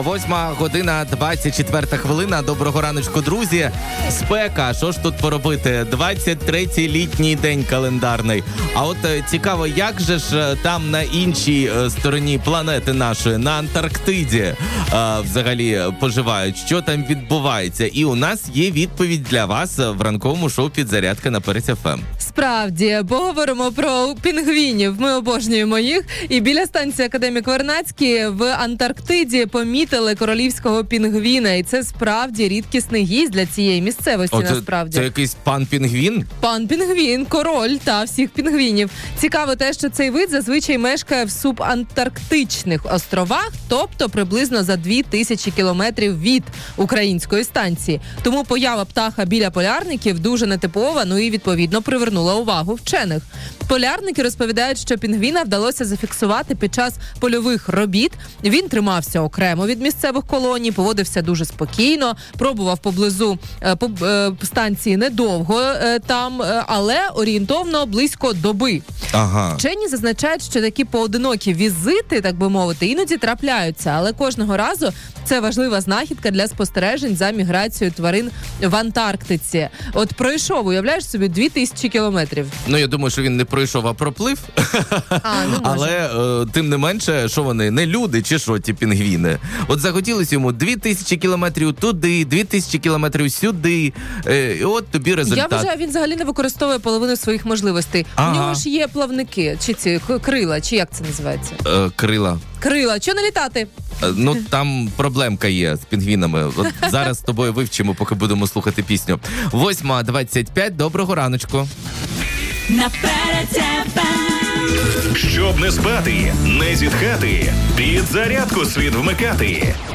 8:24 хвилина. Доброго раночку, друзі. Спека, що ж тут поробити? 23-й літній день календарний. А от цікаво, як же ж там на іншій стороні планети нашої, на Антарктиді, взагалі поживають? Що там відбувається? І у нас є відповідь для вас в ранковому шоу «Підзарядка» на Перець ФМ. Справді, поговоримо про пінгвінів. Ми обожнюємо їх. І біля станції Академік Вернадський в Антарктиді помітили королівського пінгвіна. І це справді рідкісний гість для цієї місцевості, насправді. Це якийсь пан пінгвін? Пан пінгвін, король та всіх пінгвінів. Цікаво те, що цей вид зазвичай мешкає в субантарктичних островах, тобто приблизно за 2000 кілометрів від української станції. Тому поява птаха біля полярників дуже нетипова, ну і відповідно привернула увагу вчених. Полярники розповідають, що пінгвіна вдалося зафіксувати під час польових робіт. Він тримався окремо від місцевих колоній, поводився дуже спокійно, пробував поблизу станції недовго там, але орієнтовно близько доби. Ага. Вчені зазначають, що такі поодинокі візити, так би мовити, іноді трапляються, але кожного разу це важлива знахідка для спостережень за міграцією тварин в Антарктиці. От пройшов, уявляєш собі, 2000 кілометрів. Ну, я думаю, що він не пройшов, а проплив. Але, тим не менше, що вони, не люди чи що, ті пінгвіни? От захотілося йому 2000 кілометрів туди, 2000 кілометрів сюди, і от тобі результат. Я вважаю, він взагалі не використовує половину своїх можливостей. Ага. У нього ж є плавники, чи ці крила, чи як це називається? Крила. Крила. Чого не літати? Ну, там проблемка є з пінгвінами. От зараз з тобою вивчимо, поки будемо слухати пісню. 8:25. Доброго раночку. На Перець ФМ. Щоб не спати, не зітхати, підзарядку світ вмикати.